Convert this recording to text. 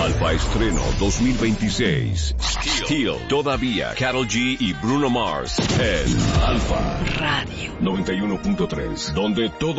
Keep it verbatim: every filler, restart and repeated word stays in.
Alfa Estreno dos mil veintiséis. Steel. Todavía. Karol G y Bruno Mars. En Alfa Radio noventa y uno punto tres. Donde todo